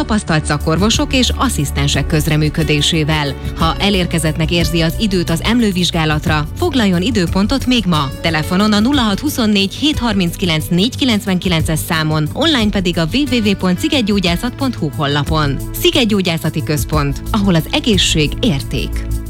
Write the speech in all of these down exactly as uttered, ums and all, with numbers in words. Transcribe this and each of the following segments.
tapasztalt szakorvosok és asszisztensek közreműködésével. Ha elérkezettnek érzi az időt az emlővizsgálatra, foglaljon időpontot még ma. Telefonon a nulla hat huszonnégy hét harminckilenc négy kilencvenkilences számon, online pedig a double-u double-u double-u pont szigetgyógyászat pont hu honlapon. Szigetgyógyászati Központ, ahol az egészség érték.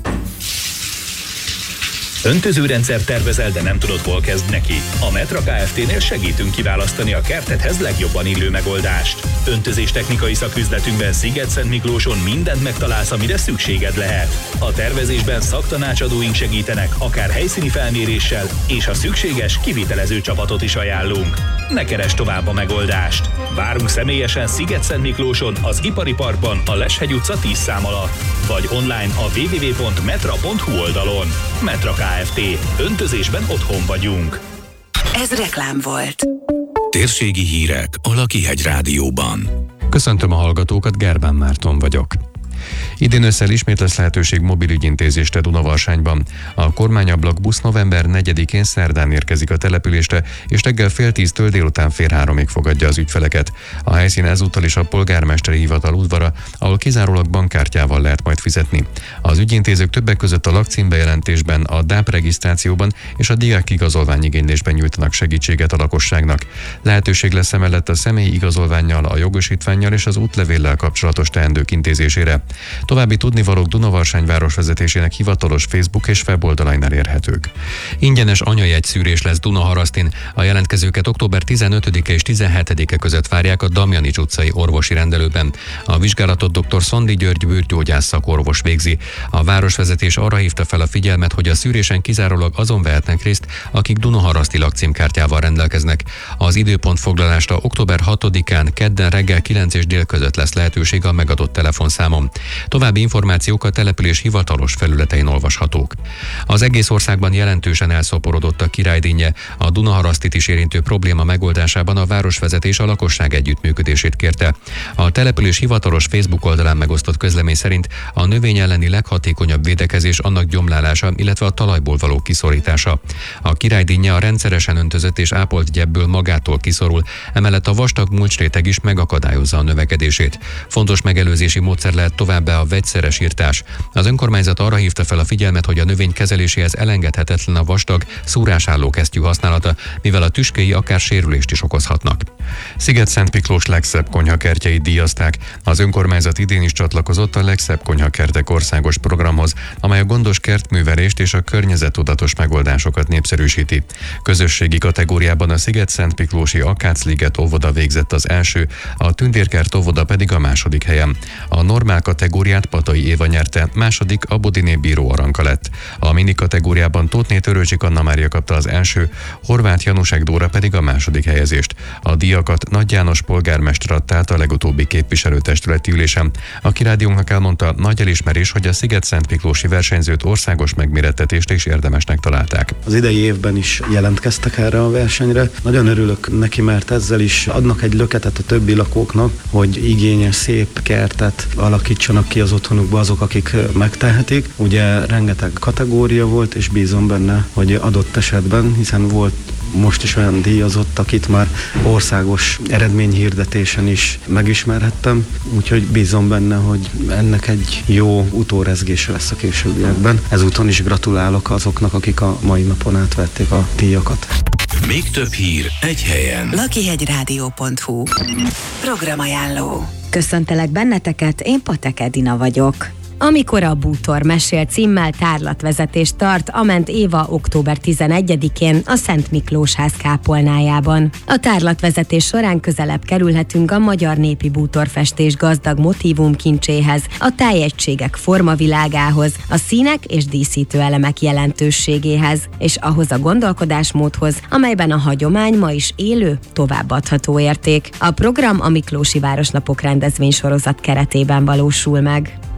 Öntözőrendszer tervezel, de nem tudod, hol kezd neki? A Metra Kft-nél segítünk kiválasztani a kertedhez legjobban illő megoldást. Öntözés technikai szaküzletünkben Sziget-Szentmiklóson mindent megtalálsz, amire szükséged lehet. A tervezésben szaktanácsadóink segítenek, akár helyszíni felméréssel, és ha szükséges, kivitelező csapatot is ajánlunk. Ne keresd tovább a megoldást! Várunk személyesen Sziget-Szentmiklóson, az Ipari Parkban, a Leshegy utca tíz szám alatt, vagy online a double-u double-u double-u pont metra pont hu oldalon. Metra Kft. Öntözésben otthon vagyunk. Ez reklám volt. Térségi hírek a Lakihegy Rádióban. Köszöntöm a hallgatókat, Gerbán Márton vagyok. Idén ősszel ismét lesz lehetőség mobilügyintézésre Dunavarsányban. A kormányablak busz november negyedikén szerdán érkezik a településre, és reggel fél tíztől délután fél háromig fogadja az ügyfeleket. A helyszín ezúttal is a polgármesteri hivatal udvara, ahol kizárólag bankkártyával lehet majd fizetni. Az ügyintézők többek között a lakcímbejelentésben, a dé á pé regisztrációban és a diák igazolványigénylésben nyújtanak segítséget a lakosságnak. Lehetőség lesz emellett a személyi igazolvánnyal, a jogosítvánnyal és az útlevéllel kapcsolatos teendők intézésére. További tudnivalók Dunavarsány városvezetésének hivatalos Facebook és weboldalain elérhetők. Ingyenes anyajegyszűrés lesz Dunaharasztin. A jelentkezőket október tizenötödike és tizenhetedike között várják a Damjanics utcai orvosi rendelőben. A vizsgálatot dr. Szondi György bőrgyógyász szakorvos végzi. A városvezetés arra hívta fel a figyelmet, hogy a szűrésen kizárólag azon vehetnek részt, akik dunaharaszti lakcímkártyával rendelkeznek. Az időpontfoglalásra október hatodikán kedden reggel kilenc és dél között lesz lehetőség a megadott telefonszámon. További információk a település hivatalos felületein olvashatók. Az egész országban jelentősen elszaporodott a királydínnye. A Dunaharasztit is érintő probléma megoldásában a városvezetés a lakosság együttműködését kérte. A település hivatalos Facebook oldalán megosztott közlemény szerint a növény elleni leghatékonyabb védekezés annak gyomlálása, illetve a talajból való kiszorítása. A királydínnye a rendszeresen öntözött és ápolt gyebből magától kiszorul, emellett a vastag mulcsréteg is megakadályozza a növekedését. Fontos megelőzési módszer lehet továbbá a vegyszeres írtás. Az önkormányzat arra hívta fel a figyelmet, hogy a növény kezeléséhez elengedhetetlen a vastag, szúrásálló kesztyű használata, mivel a tüskéi akár sérülést is okozhatnak. Sziget-Szent Miklós legszebb konyhakertjeit díjazták. Az önkormányzat idén is csatlakozott a legszebb konyhakertek országos programhoz, amely a gondos kertművelést és a környezettudatos megoldásokat népszerűsíti. Közösségi kategóriában a Sziget-Szent Miklósi Akácliget óvoda végzett az első, a Tündérkert óvoda pedig a második helyen. A normál kategóriát Patai Éva nyerte, második a Bodiné Bíró Aranka lett. A mini kategóriában Tóthné Törőcsik Anna Mária kapta az első, Horváth Janusek Dóra pedig a második helyezést. A díjakat Nagy János polgármester adta át a legutóbbi képviselőtestületi ülésen. Aki rádiónknak elmondta, nagy elismerés, hogy a Sziget-Szent Miklósi versenyzőt országos megmérettetést is érdemesnek találták. Az idei évben is jelentkeztek erre a versenyre. Nagyon örülök neki, mert ezzel is adnak egy löketet a többi lakóknak, hogy igényes, szép kertet alakítsanak ki az otthonukba azok, akik megtehetik. Ugye rengeteg kategória volt, és bízom benne, hogy adott esetben, hiszen volt most is olyan díjazott, akit már országos eredményhirdetésen is megismerhettem, úgyhogy bízom benne, hogy ennek egy jó utórezgése lesz a későbbiekben. Ezúton is gratulálok azoknak, akik a mai napon átvették a díjakat. Még több hír egy helyen. lakihegyrádió pont hu Programajánló. Köszöntelek benneteket, én Patek Edina vagyok. Amikor a bútor mesél címmel tárlatvezetést tart Ament Éva október tizenegyedikén a Szent Miklós ház kápolnájában. A tárlatvezetés során közelebb kerülhetünk a magyar népi bútorfestés gazdag motívum kincséhez, a tájegységek formavilágához, a színek és díszítő elemek jelentőségéhez, és ahhoz a gondolkodásmódhoz, amelyben a hagyomány ma is élő, továbbadható érték. A program a Miklósi Városnapok rendezvénysorozat keretében valósul meg.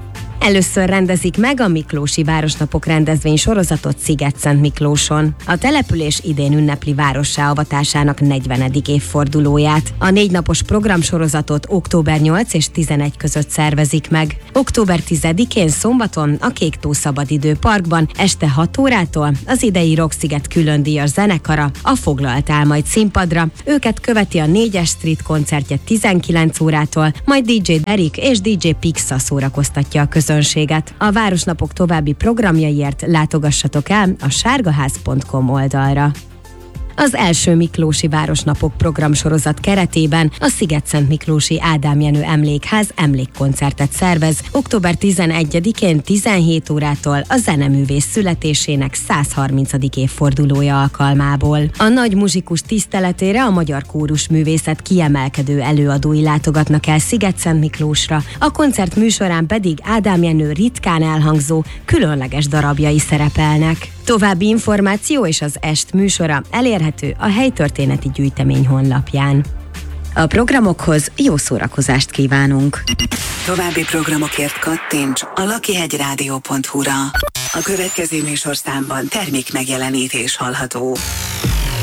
Először rendezik meg a Miklósi Városnapok rendezvény sorozatot Szigetszent Miklóson. A település idén ünnepli várossá avatásának negyvenedik évfordulóját. A négy napos programsorozatot október nyolcadika és tizenegyedike között szervezik meg. október tizedikén szombaton a Kéktó Szabadidő Parkban este hat órától az idei Rocksziget különdíjas zenekara, a Foglalt áll majd színpadra. Őket követi a négyes Street koncertje tizenkilenc órától, majd dé dzsé Derek és dé dzsé Pixa szórakoztatja a közönséget. A Városnapok további programjaiért látogassatok el a sárgaház pont com oldalra. Az első Miklósi Városnapok programsorozat keretében a Szigetszent Miklósi Ádám Jenő Emlékház emlékkoncertet szervez október tizenegyedikén tizenhét órától a zeneművész születésének százharmincadik évfordulója alkalmából. A nagy muzsikus tiszteletére a magyar kórusművészet kiemelkedő előadói látogatnak el Szigetszent Miklósra, a koncert műsorán pedig Ádám Jenő ritkán elhangzó, különleges darabjai szerepelnek. További információ és az est műsora elérhető a helytörténeti gyűjtemény honlapján. A programokhoz jó szórakozást kívánunk! További programokért kattints a lakihegyrádió pont hu-ra. A következő műsorszámban termék megjelenítés hallható.